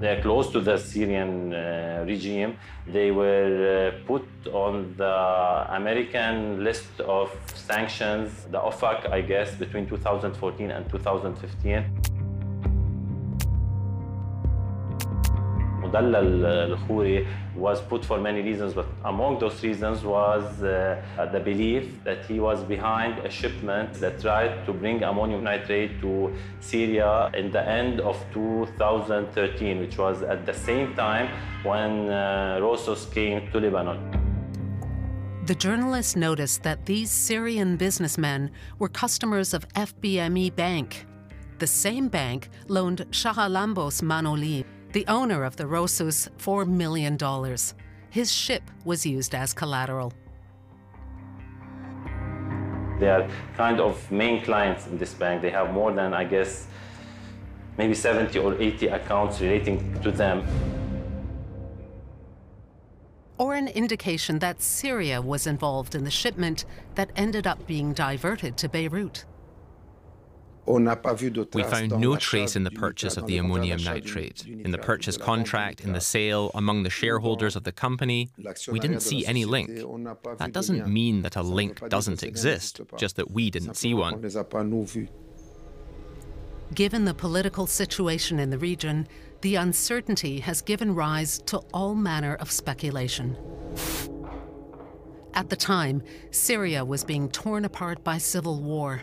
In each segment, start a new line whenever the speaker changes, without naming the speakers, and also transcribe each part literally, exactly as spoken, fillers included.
They're close to the Syrian uh, regime. They were uh, put on the American list of sanctions, the OFAC, I guess, between two thousand fourteen and two thousand fifteen. Mudallal al-Khouri was put for many reasons, but among those reasons was uh, the belief that he was behind a shipment that tried to bring ammonium nitrate to Syria in the end of two thousand thirteen, which was at the same time when uh, Rosos came to Lebanon.
The journalist noticed that these Syrian businessmen were customers of F B M E Bank. The same bank loaned Shahalambos Manoli, the owner of the Rosos, four million dollars. His ship was used as collateral.
They are kind of main clients in this bank. They have more than, I guess, maybe seventy or eighty accounts relating to them.
Or an indication that Syria was involved in the shipment that ended up being diverted to Beirut.
We found no trace in the purchase of the ammonium nitrate, in the purchase contract, in the sale, among the shareholders of the company. We didn't see any link. That doesn't mean that a link doesn't exist, just that we didn't see one.
Given the political situation in the region, the uncertainty has given rise to all manner of speculation. At the time, Syria was being torn apart by civil war.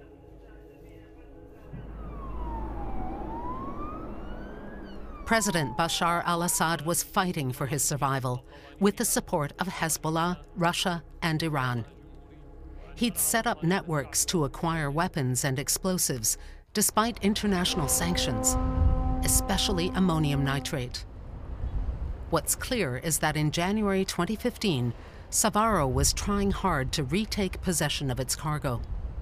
President Bashar al-Assad was fighting for his survival with the support of Hezbollah, Russia, and Iran. He'd set up networks to acquire weapons and explosives despite international sanctions, especially ammonium nitrate. What's clear is that in January twenty fifteen, Savaro was trying hard to retake possession of its cargo.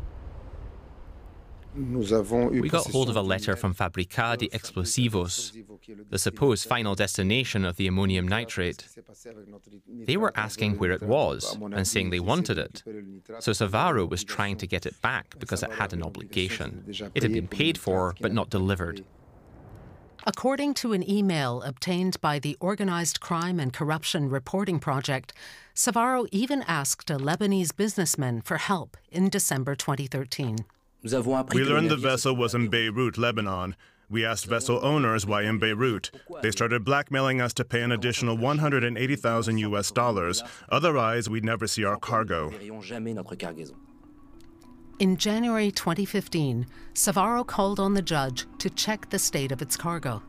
We got hold of a letter from Fabrica de Explosivos, the supposed final destination of the ammonium nitrate. They were asking where it was and saying they wanted it. So Savaro was trying to get it back because it had an obligation. It had been paid for, but not delivered.
According to an email obtained by the Organized Crime and Corruption Reporting Project, Savaro even asked a Lebanese businessman for help in December twenty thirteen.
We learned the vessel was in Beirut, Lebanon. We asked vessel owners why in Beirut. They started blackmailing us to pay an additional one hundred eighty thousand U S dollars. Otherwise, we'd never see our cargo.
In January twenty fifteen, Savaro called on the judge to check the state of its cargo.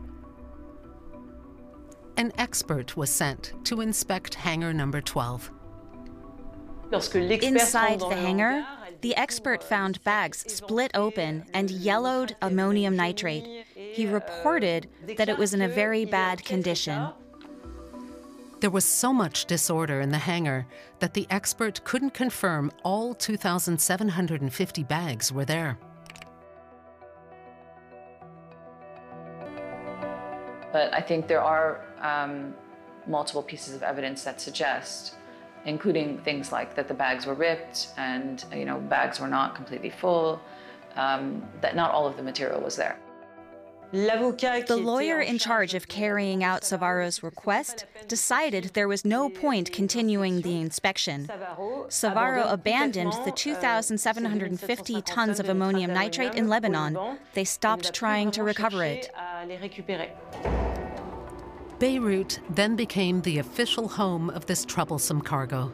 An expert was sent to inspect hangar number twelve.
Inside the hangar, the expert found bags split open and yellowed ammonium nitrate. He reported that it was in a very bad condition.
There was so much disorder in the hangar that the expert couldn't confirm all two thousand seven hundred fifty bags were there.
But I think there are um, multiple pieces of evidence that suggest, including things like that the bags were ripped and, you know, bags were not completely full, um, that not all of the material was there.
The lawyer in charge of carrying out Savaro's request decided there was no point continuing the inspection. Savaro abandoned the two thousand seven hundred fifty tons of ammonium nitrate in Lebanon. They stopped trying to recover it.
Beirut then became the official home of this troublesome cargo.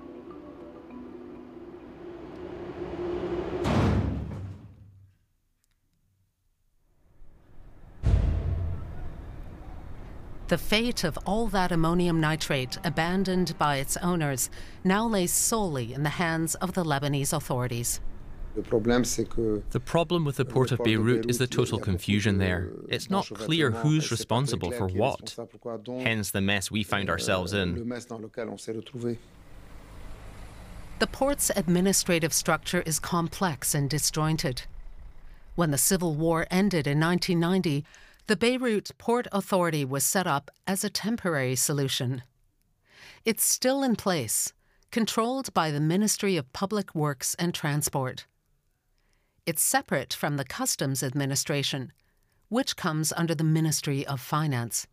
The fate of all that ammonium nitrate abandoned by its owners now lays solely in the hands of the Lebanese authorities.
The problem with the port of Beirut is the total confusion there. It's not clear who's responsible for what, hence the mess we found ourselves in.
The port's administrative structure is complex and disjointed. When the civil war ended in nineteen ninety, the Beirut Port Authority was set up as a temporary solution. It's still in place, controlled by the Ministry of Public Works and Transport. It's separate from the Customs Administration, which comes under the Ministry of Finance.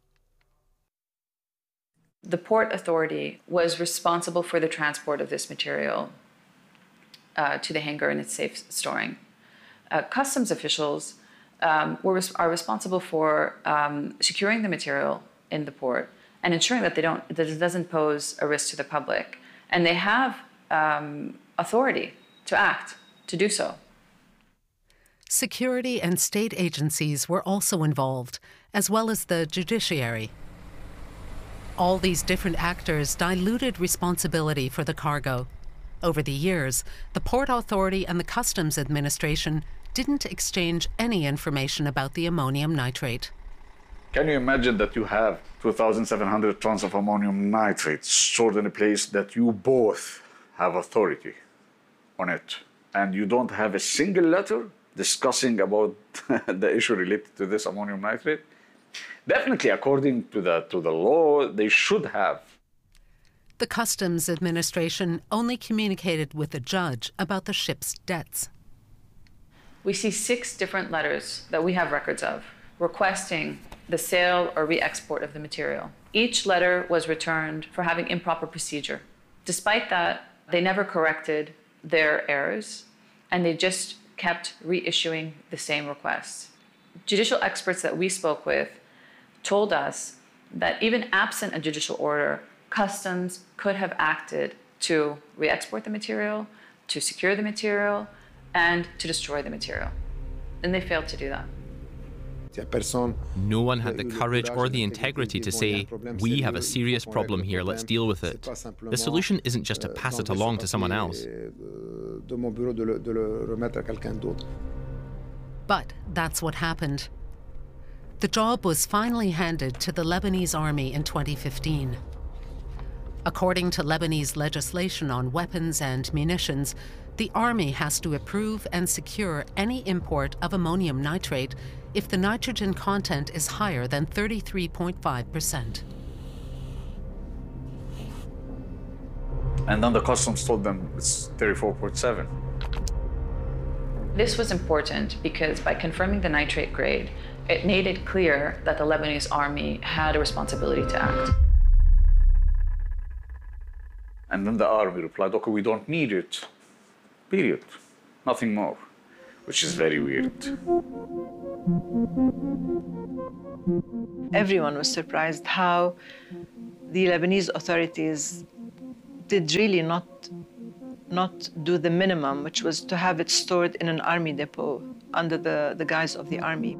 The Port Authority was responsible for the transport of this material uh, to the hangar and its safe storing. Uh, customs officials um, were, are responsible for um, securing the material in the port and ensuring that, they don't, that it doesn't pose a risk to the public. And they have um, authority to act, to do so.
Security and state agencies were also involved, as well as the judiciary. All these different actors diluted responsibility for the cargo. Over the years, the Port Authority and the Customs Administration didn't exchange any information about the ammonium nitrate.
Can you imagine that you have two thousand seven hundred tons of ammonium nitrate stored in a place that you both have authority on it, and you don't have a single letter discussing about the issue related to this ammonium nitrate? Definitely, according to the, to the law, they should have.
The Customs Administration only communicated with the judge about the ship's debts.
We see six different letters that we have records of requesting the sale or re-export of the material. Each letter was returned for having improper procedure. Despite that, they never corrected their errors, and they just kept reissuing the same requests. Judicial experts that we spoke with told us that even absent a judicial order, Customs could have acted to re-export the material, to secure the material, and to destroy the material. And they failed to do that.
No one had the courage or the integrity to say, we have a serious problem here, let's deal with it. The solution isn't just to pass it along to someone else.
But that's what happened. The job was finally handed to the Lebanese army in twenty fifteen. According to Lebanese legislation on weapons and munitions, the army has to approve and secure any import of ammonium nitrate if the nitrogen content is higher than thirty-three point five percent.
And then the customs told them it's thirty-four point seven.
This was important because by confirming the nitrate grade, it made it clear that the Lebanese army had a responsibility to act.
And then the army replied, okay, we don't need it. Period. Nothing more. Which is very weird.
Everyone was surprised how the Lebanese authorities did really not, not do the minimum, which was to have it stored in an army depot under the, the guise of the army.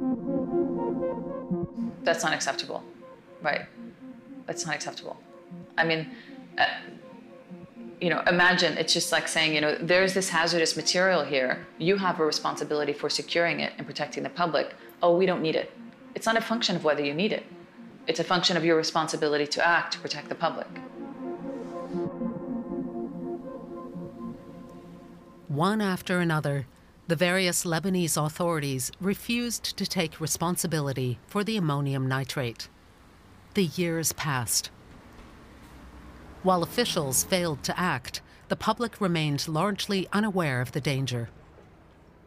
That's not acceptable, right? That's not acceptable. I mean, uh, you know, imagine it's just like saying, you know, there's this hazardous material here. You have a responsibility for securing it and protecting the public. Oh, we don't need it. It's not a function of whether you need it. It's a function of your responsibility to act to protect the public.
One after another, the various Lebanese authorities refused to take responsibility for the ammonium nitrate. The years passed. While officials failed to act, the public remained largely unaware of the danger.